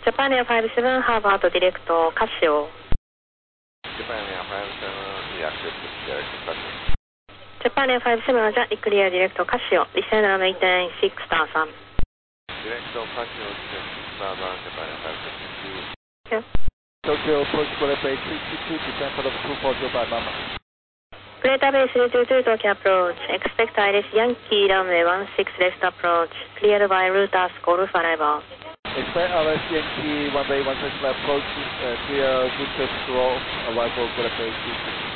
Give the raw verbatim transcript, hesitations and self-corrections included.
Japan Air ファイブセブン ハーバードディレクトカシオ。 Japan Air ファイブセブン reactive direct Casio. Japan Air ファイブセブン じゃリクリアディレクトカシオ。リセーナーメイテンシックスターさん。 Direct Casio Star one Japan Air ファイブセブン two. Tokyo approach Greater Bay three two two, descend for level two four zero five, Mama. Greater Bay three two two Tokyo approach. Expect Iris Yankee runway one six left approach. Cleared by route as Golf arrival. Expect Iris Yankee one bay one six left approach, uh, clear good test roll, arrival Greater Bay three two two.